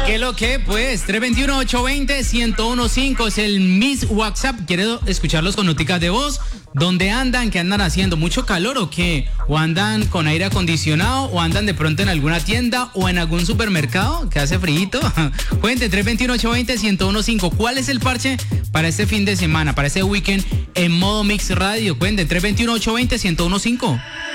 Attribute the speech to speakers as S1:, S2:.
S1: ¿Qué lo que? Pues 321-820-1015 es el Miss WhatsApp. Quiero escucharlos con noticas de voz. ¿Dónde andan? ¿Qué andan haciendo? ¿Mucho calor o qué? ¿O andan con aire acondicionado? ¿O andan de pronto en alguna tienda? ¿O en algún supermercado que hace frío? Cuente 321-820-1015. ¿Cuál es el parche para este fin de semana, para este weekend en modo Mix Radio? Cuente 321-820-1015.